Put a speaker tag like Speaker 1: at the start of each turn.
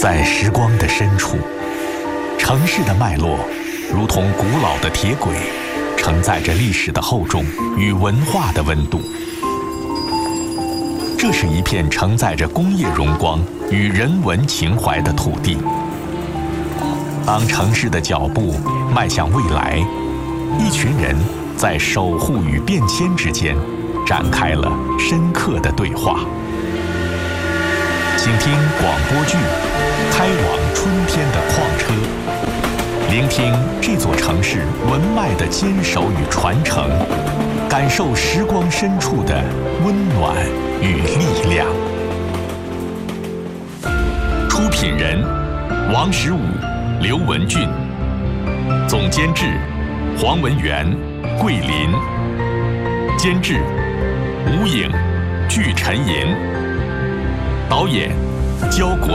Speaker 1: 在时光的深处，城市的脉络如同古老的铁轨，承载着历史的厚重与文化的温度。这是一片承载着工业荣光与人文情怀的土地。当城市的脚步迈向未来，一群人在守护与变迁之间展开了深刻的对话。请听广播剧《开往春天的矿车》，聆听这座城市文脉的坚守与传承，感受时光深处的温暖与力量。出品人：王实武、刘文俊，总监制：黄文元、桂林，监制：吴颖、具晨银，导演：焦国。